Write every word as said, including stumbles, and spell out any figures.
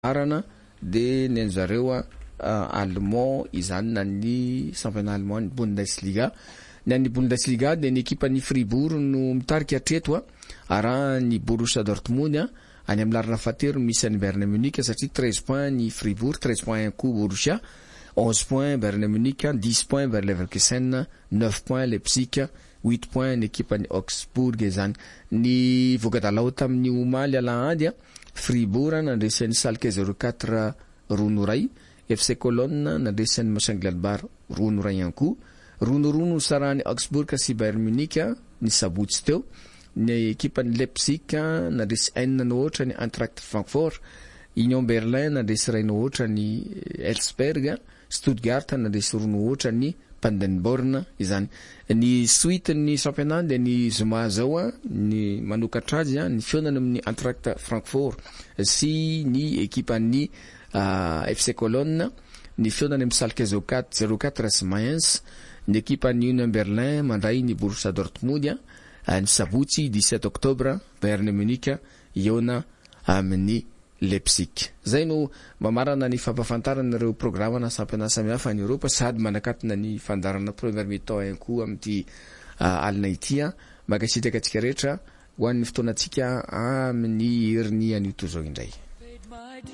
arana de ny zareo Allemand izany na ny championnat allemand Bundesliga. Na ny Bundesliga de ny ekipa ny Fribourg no mitarika hatreto ara ny Borussia Dortmund any amin'ny larana fahatelo misy ny Bayern Munich satria treize points ny Fribourg, treize points ko Borussia, onze points Bayern Munich, dix points Bayer Leverkusen, neuf points Leipzig, huit points ny ekipa ny Augsburg izany. Ny vogadalao tamin'ny omaly alahandy Fribourg nandresan'ny Schalke zero quatre rono ray, F C Cologne nandresan'ny Mönchengladbach rono ray ihany koa. Rono-rono sarany Augsburg sy Bayern Munich ny sabotsy teo. Ny ekipa ny Leipzig nandresy enina no ohatra ny Eintracht Frankfurt, Union Berlin nandresy ray no ohatra ny Elfsberg, Stuttgart nandresy roa no ohatra ny Paderborn izany. Ny suite ny championnat de ny zoma zao ny manokatra azy ny fionany amin'ny Eintracht Frankfurt sy ny ekipa ny uh, F C Cologne, ny fionany amin'ny Schalke zero quatre sy Mainz, ny ekipa ny Union Berlin mandray ny Borussia Dortmund ny sabotsy dix-sept octobre Bayern Munich iona amin'ny Leipzig. Zay no mamarana ny fampafantarana ireo programana championnat samihafa any Europa sady manakatona ny fandarana première mi-temps ihany koa amin'ity uh, alina ity makasitraka atsika rehetra ho an'ny fotoanantsika amin'ny herin'ny anio toy izao indray.